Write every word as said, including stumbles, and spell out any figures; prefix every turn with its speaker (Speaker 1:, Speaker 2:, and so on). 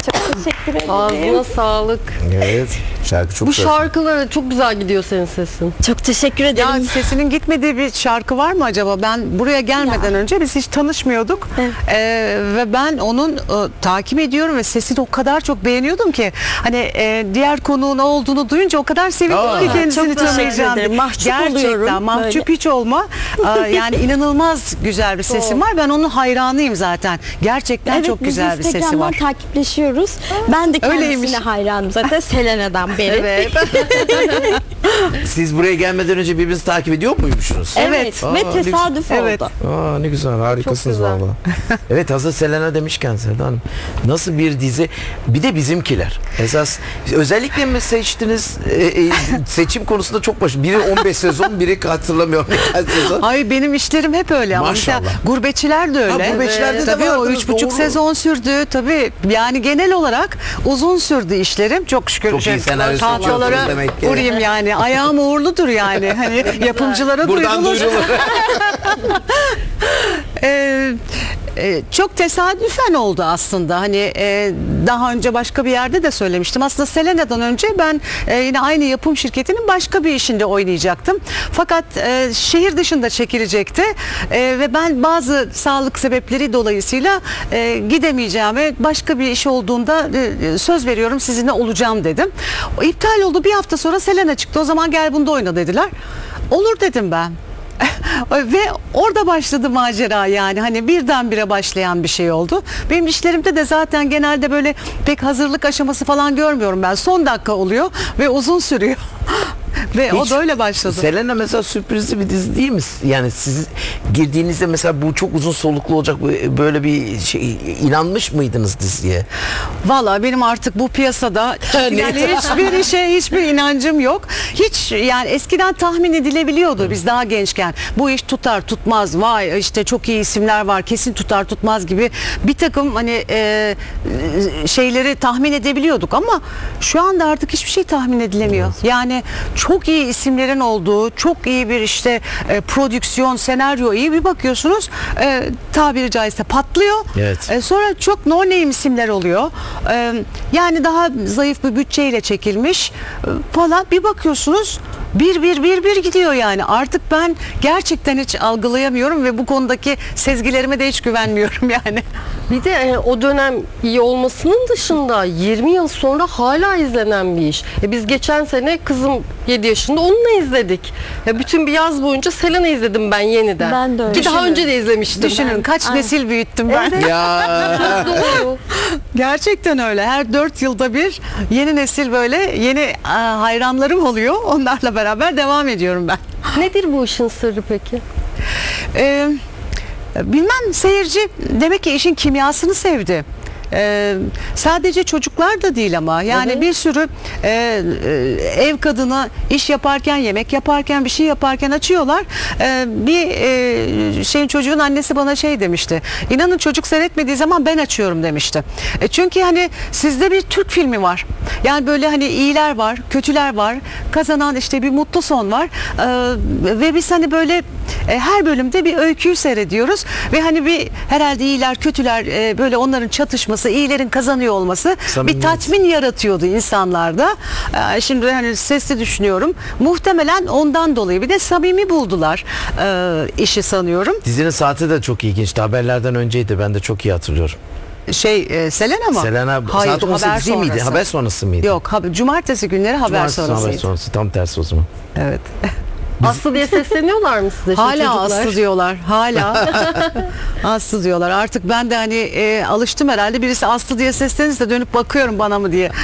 Speaker 1: Çok teşekkür ederim.
Speaker 2: Ağzına sağlık.
Speaker 3: Evet. Şarkı çok
Speaker 2: Bu
Speaker 3: güzel.
Speaker 2: şarkılara çok güzel gidiyor senin sesin.
Speaker 1: Çok teşekkür ederim.
Speaker 4: Ya sesinin gitmediği bir şarkı var mı acaba? Ben buraya gelmeden
Speaker 1: Ya.
Speaker 4: önce biz hiç tanışmıyorduk.
Speaker 1: Evet.
Speaker 4: Ee, ve ben onun e, takip ediyorum ve sesini o kadar çok beğeniyordum ki hani e, diğer konuğun olduğunu duyunca o kadar sevindim
Speaker 3: Aa.
Speaker 4: ki kendisini
Speaker 1: Çok teşekkür
Speaker 4: tanıyacağım.
Speaker 1: ederim. Mahcup
Speaker 4: Gerçekten
Speaker 1: oluyorum
Speaker 4: mahcup
Speaker 1: böyle.
Speaker 4: hiç olma. Aa, yani inanılmaz güzel bir sesim var. Ben onun hayranıyım zaten. Gerçekten
Speaker 1: Evet,
Speaker 4: çok
Speaker 1: biz
Speaker 4: güzel bir sesi
Speaker 1: Instagram'dan
Speaker 4: var.
Speaker 1: takipleşiyoruz. Ben de kendisine
Speaker 4: Öyleymiş.
Speaker 1: hayranım zaten Selena'dan beri.
Speaker 4: Evet.
Speaker 3: Siz buraya gelmeden önce birbirinizi takip ediyor muymuşsunuz?
Speaker 1: Evet.
Speaker 3: Aa,
Speaker 1: Ve
Speaker 3: ne
Speaker 1: tesadüf
Speaker 4: Evet.
Speaker 1: oldu.
Speaker 3: Aa, ne güzel, harikasınız
Speaker 2: güzel.
Speaker 3: valla. Evet, hazır Selena demişken Selena Hanım, nasıl bir dizi, bir de Bizimkiler. Esas özellikle mi seçtiniz? E, e, seçim konusunda çok baş. Biri on beş sezon, biri hatırlamıyorum kaç sezon.
Speaker 4: Ay benim işlerim hep öyle ama mesela
Speaker 3: Maşallah.
Speaker 4: Gurbetçiler de öyle.
Speaker 3: Ha, Gurbetçiler'de de
Speaker 4: tabii o
Speaker 3: vardınız,
Speaker 4: üç buçuk
Speaker 3: doğru.
Speaker 4: sezon sürdü tabii. Yani genel olarak uzun sürdü işlerim. Çok şükür.
Speaker 3: Çok iyi senaryosu
Speaker 4: tahtalara
Speaker 3: yapıyorsunuz demek ki.
Speaker 4: vurayım yani. Ayağım uğurludur yani. Hani yapımcılara
Speaker 3: Buradan
Speaker 4: duyurulur.
Speaker 3: duyurulur.
Speaker 4: Ee, e, çok tesadüfen oldu aslında. Hani e, daha önce başka bir yerde de söylemiştim. Aslında Selena'dan önce ben e, yine aynı yapım şirketinin başka bir işinde oynayacaktım. Fakat e, şehir dışında çekilecekti E, ve ben bazı sağlık sebepleri dolayısıyla e, gidemeyeceğime, başka bir iş olduğunda e, söz veriyorum sizinle olacağım dedim. O iptal oldu. Bir hafta sonra Selena çıktı. O zaman gel bunda oyna dediler. Olur dedim ben. Ve orada başladı macera yani hani birdenbire başlayan bir şey oldu. Benim işlerimde de zaten genelde böyle pek hazırlık aşaması falan görmüyorum ben. Son dakika oluyor ve uzun sürüyor. Ve o
Speaker 3: Hiç-
Speaker 4: da öyle başladı.
Speaker 3: Selena mesela sürprizli bir dizi değil mi? Yani siz girdiğinizde mesela bu çok uzun soluklu olacak, böyle bir şey, inanmış mıydınız diziye?
Speaker 4: Vallahi benim artık bu piyasada yani hiçbir işe hiçbir inancım yok. Hiç yani eskiden tahmin edilebiliyordu biz daha gençken. Bu iş tutar tutmaz, vay işte çok iyi isimler var kesin tutar tutmaz gibi bir takım hani e, şeyleri tahmin edebiliyorduk ama şu anda artık hiçbir şey tahmin edilemiyor. Yani çok iyi isimlerin olduğu, çok iyi bir işte e, prodüksiyon, senaryo iyi bir bakıyorsunuz e, tabiri caizse patlıyor.
Speaker 3: Evet.
Speaker 4: E, sonra çok no name isimler oluyor. E, yani daha zayıf bir bütçeyle çekilmiş e, falan bir bakıyorsunuz bir bir bir bir gidiyor yani. Artık ben gerçekten hiç algılayamıyorum ve bu konudaki sezgilerime de hiç güvenmiyorum yani.
Speaker 2: Bir de e, o dönem iyi olmasının dışında yirmi yıl sonra hala izlenen bir iş. E, biz geçen sene kızım yedi yaşında onunla izledik. Ya bütün bir yaz boyunca Selena izledim ben yeniden.
Speaker 1: Ben de öyle.
Speaker 2: Ki daha önce de izlemiştim.
Speaker 4: Düşünün kaç
Speaker 1: Aynen.
Speaker 4: nesil büyüttüm ben.
Speaker 3: Ya
Speaker 2: Doğru.
Speaker 4: Gerçekten öyle. Her dört yılda bir yeni nesil böyle yeni aa, hayranlarım oluyor. Onlarla beraber devam ediyorum ben.
Speaker 2: Nedir bu işin sırrı peki?
Speaker 4: Ee, bilmem seyirci demek ki işin kimyasını sevdi. Ee, sadece çocuklar da değil ama yani
Speaker 2: Evet.
Speaker 4: bir sürü e, e, ev kadını iş yaparken, yemek yaparken, bir şey yaparken açıyorlar. Ee, bir e, şeyin çocuğun annesi bana şey demişti. İnanın çocuk seyretmediği zaman ben açıyorum demişti. E, çünkü hani sizde bir Türk filmi var. Yani böyle hani iyiler var, kötüler var. Kazanan işte bir mutlu son var. Ee, ve biz hani böyle e, her bölümde bir öyküyü seyrediyoruz ve hani bir herhalde iyiler, kötüler e, böyle onların çatışması, iyilerin kazanıyor olması
Speaker 3: Samimiyet.
Speaker 4: bir tatmin yaratıyordu insanlarda. Ee, şimdi hani sesli düşünüyorum. Muhtemelen ondan dolayı bir de samimi buldular e, işi sanıyorum.
Speaker 3: dizinin saati de çok ilginçti. Haberlerden önceydi. Ben de çok iyi hatırlıyorum.
Speaker 4: Şey e, Selena mı?
Speaker 3: Selena
Speaker 4: Hayır,
Speaker 3: saat on
Speaker 4: haber
Speaker 3: sekiz değil miydi?
Speaker 4: sonrası.
Speaker 3: Haber sonrası mıydı?
Speaker 4: Yok, haber, cumartesi günleri haber
Speaker 3: Cumartesi
Speaker 4: sonrasıydı.
Speaker 3: haber sonrası. Tam tersi o zaman.
Speaker 4: Evet.
Speaker 2: Aslı diye sesleniyorlar mı size? şimdi
Speaker 4: Hala
Speaker 2: çocuklar?
Speaker 4: Aslı diyorlar. Hala Aslı diyorlar. Artık ben de hani e, alıştım herhalde. Birisi Aslı diye seslenirse dönüp bakıyorum bana mı diye.